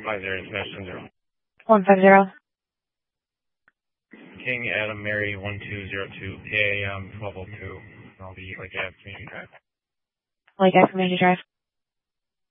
150 passenger. 150. King Adam Mary 1202 PAM 1202. I'll be like Ave Community Drive. Like Ave Community Drive.